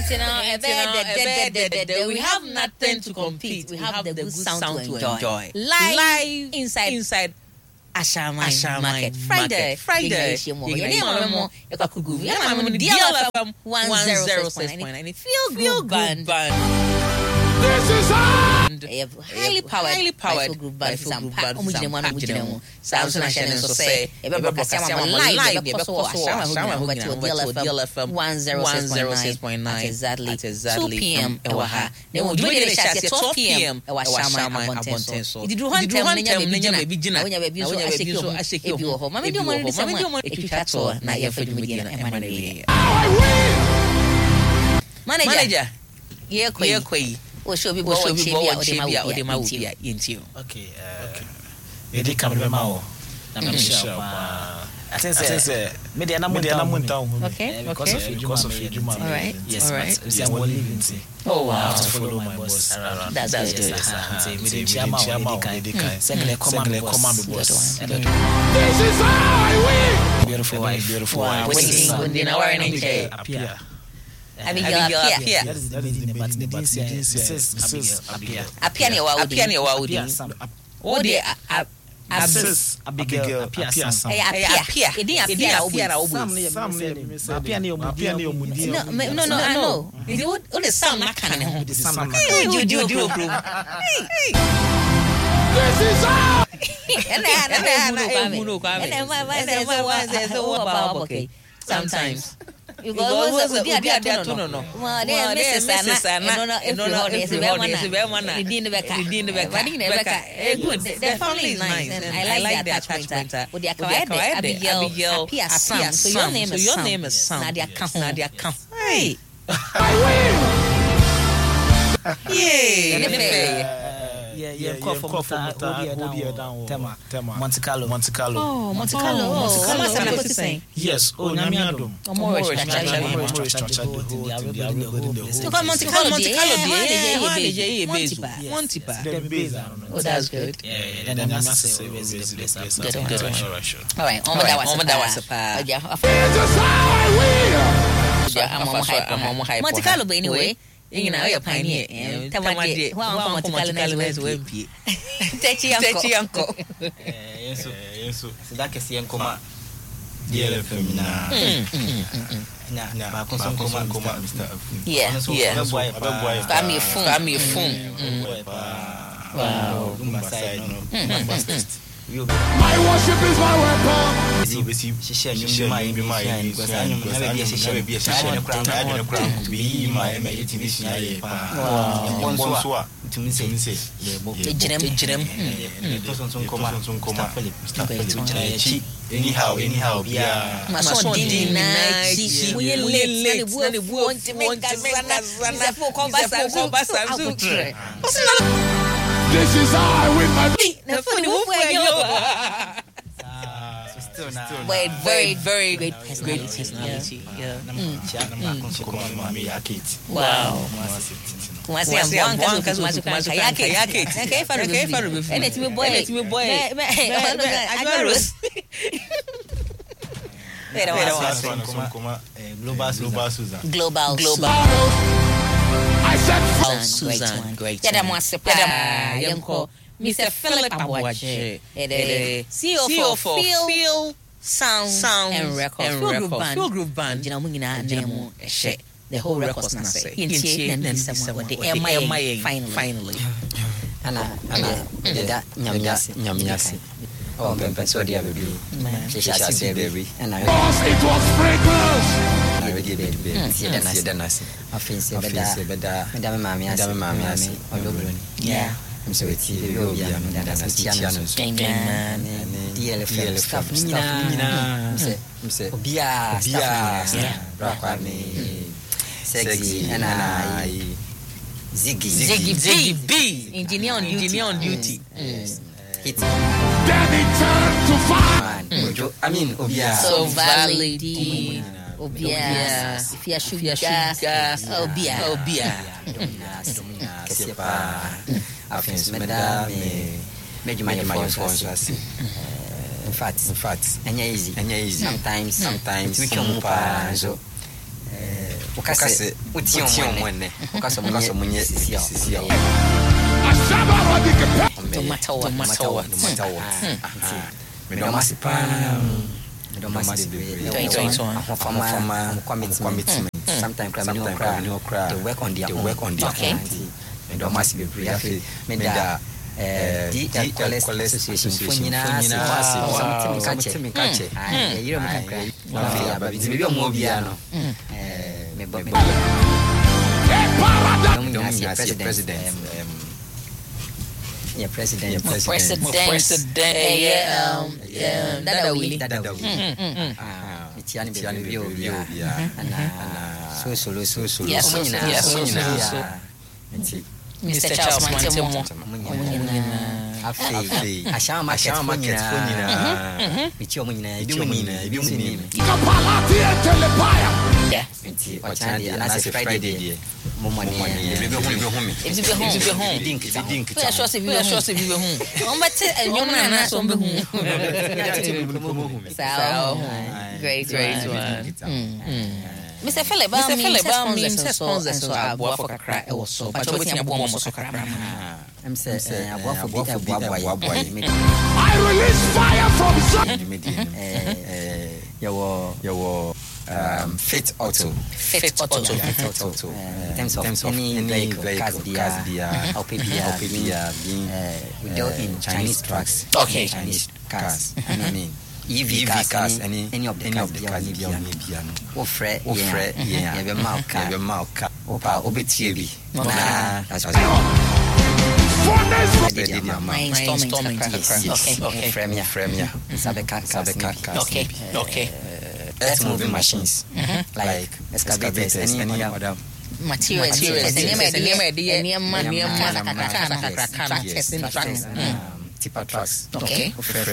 We have nothing to compete. We have the good sound to enjoy. Live inside Ashaman Market. Friday. DLFM 106.9. And it feel good band. This is highly powered group band. DLFM 106.9 exactly 2 p.m. Then we'll do it at 12 p.m. Did you want to manager. Yeah, show me what into. Okay. They come to Mao. I think media because of you. All right. Yes, all right. Oh wow. To follow my boss around. That's good. This is how I win. Beautiful wife. When they are in Appear. Appear. That is the meaning, but the Abigail. Appear. No, I know. What is some not kind of This is all. Sometimes. You go no. The family is nice, and I like the attachment. Abigail, Sam. So your name is Sam. Nadia Kam. Hey. Yeah, call for Tema. Monte Carlo. Oh, Monte Carlo. Yes. Oh, Namiadum. Oh, that's good. Yeah. Then I'm not saying all right. Monte Carlo, anyway. You know, you're pioneer. Tamadi, Monte Carlo is WMP. Techi uncle. Yes. So that can see and come out. Yeah. Family phone. Wow. My worship is my weapon. Anyhow, yeah. This is how I win my very great personality. Yeah. Wow. Global. I said Susan, great. Mr. Philip Abuaje, CEO for Feel Sound and Record. Feel Group Band. The whole records na say. Finally. Ana nyamiasi. Oh, so dia baby. She baby. And it was fragrance. Yeah. I'm so it's Ziggy B. Engineer on duty. Then it turned to fire. Obia. So valid. Obia. If you sugar. Obia. Afins madame meju my phone in fact anya easy sometimes we come pa so Okase ution money. Okase munye sisi. No matter what. Me don't massive. Commitment. Sometimes they work on their own. Okay. Me don't massive. Me da college association funyina something me catch you know me president Dada Willie Mr. Charles Mantemo. Ashama market funyina. Bichi omunyina, ebi Kapalati telepaya. Yeah. Ochandi anase Friday. Momoni. Ebi home. Dink. We are sure se vive home. Ombate enyoma na so mbe home. So great one. Mr. Philip, sponsors so aboa for kakra e wo so. But wetin aboa mo so kakra. I'm say aboa for boy. I release fire from sun. Your Fit Auto. In terms of any vehicle, cars, we deal in Chinese trucks. Okay. Chinese cars. I mean. EV cars, any of the cars, Ofre, Malka, Opa, Obetibi. That's okay. Frame, okay. Earth moving machines, like excavators, any other materials, tipper trucks. Okay.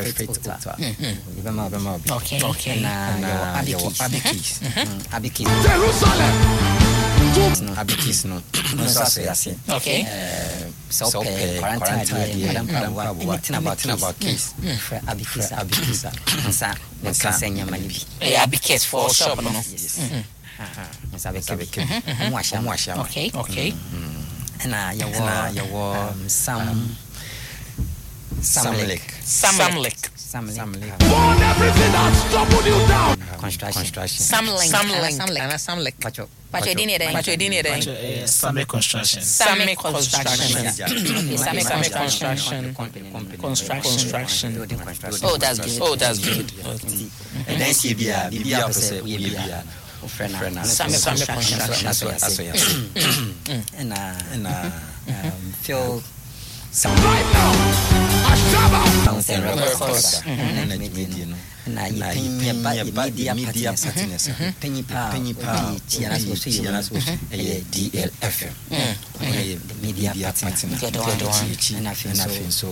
Okay. Now your Abikis. Abikis no. Okay. So quarantine. Anything about kids. Abikis. Nsa senya manibi. Abikis for shop no. Okay. And your Samlik. Burn everything that's troubled you down. Construction. Samlik. Pacho dini de. Same construction. Construction. Oh, that's good. And then Bibia friend. Same construction. And feel right now. Records. Media partners. Penny DLFM. Media partners. And I feel so.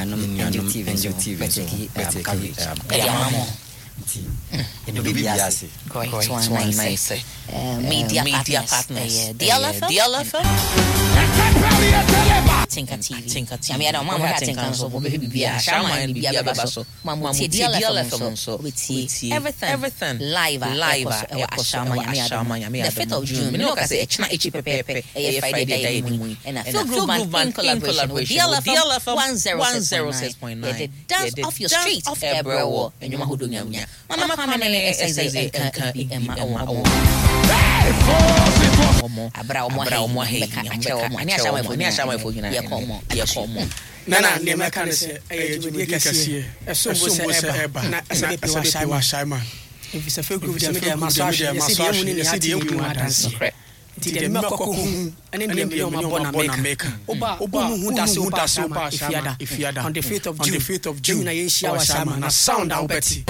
Media partners. DLFM. Tinka TV. I mean, I don't mind what Tinka so we be a shaman be a basso. Mama DLFM so we see everything live a shaman. The 5th of June. Me no ka say echna echi pepe Friday day and a feel group band in collaboration with DLFM 106.9. The dance off your street everywhere and you mahudo nya. Mama Pamela says Emma abra omo he ni acha mo nyina ye komo nana ne meka ne se ejudi kase esombo se eba na se wa shaima if se fake group de maso se de emu ni adanse ti de me kokko ane de me o mabona make oba hu da se oba ifiada on the 5th of June na ye shia wa shaima na sound albeti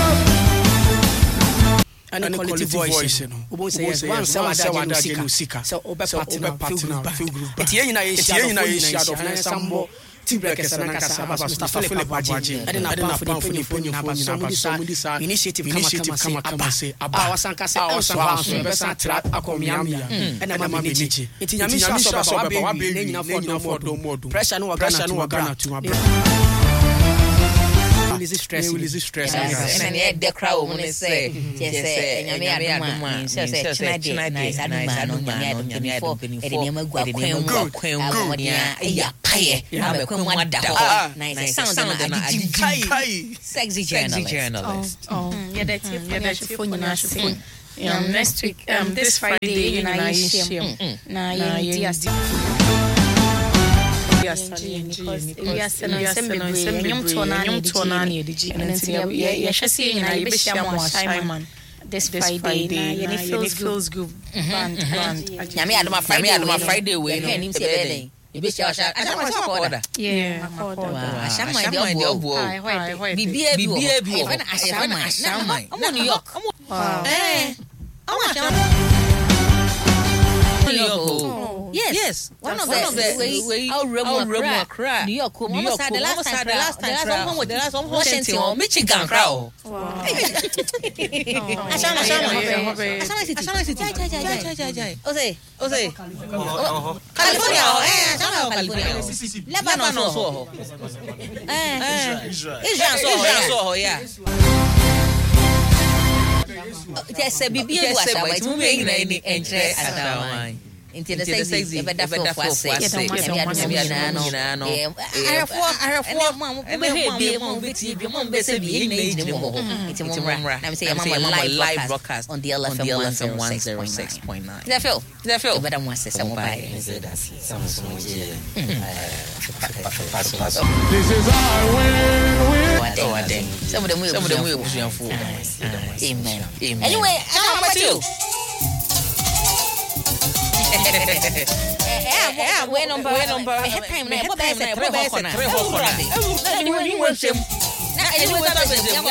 and quality voice no obo say one say musika so obe partner feel group eti yen na ye shia do na sambo tibrekesa na kasa Mr. Philip Abaji and na pamfo ni ponyo so mudisa initiative kama say aba wasanka say also besa tra akomiamia and na manage eti nyame so ba be nyina for do pressure no Ghana to abra release stress and the de crowd when say yes nyame adoma say china nice adoma no nyame adoma before e dem agwa kwen ya paye am kwen mu da ho nice sound na sexy journalist yeah that's for next week this Friday na yes we are saying Simon this Friday na feels good band nyame adoma Friday we him say bele e be sha order yeah ashama de obo bibia bi ashama I'm New York Yes. One of the way Remo Accra. New York. The last one Washington or Michigan crowd. Ashama City. Ose. California. California. Lebanon so. Israel so yeah. Yes, bibia was about to make any interest at into the sexy better for say live broadcast on the LFM 106.9 they feel better one say some buy this is our win some of them will amen anyway how about you when number time na